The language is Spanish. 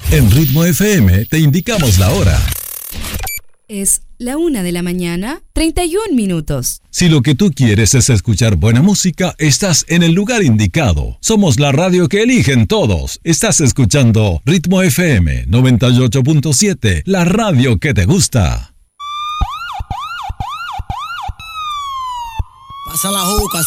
En Ritmo FM te indicamos la hora. Es la 1:31 a.m. Si lo que tú quieres es escuchar buena música, estás en el lugar indicado. Somos la radio que eligen todos. Estás escuchando Ritmo FM 98.7, la radio que te gusta. Pasa la juca,